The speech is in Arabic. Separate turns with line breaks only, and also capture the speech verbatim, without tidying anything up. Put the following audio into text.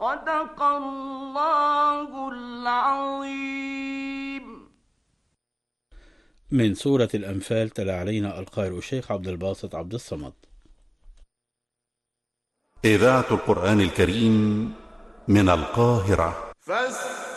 صدق الله العظيم.
من سورة الأنفال تلا علينا القارئ الشيخ عبد الباسط عبد الصمد.
إذاعة القرآن الكريم من القاهرة.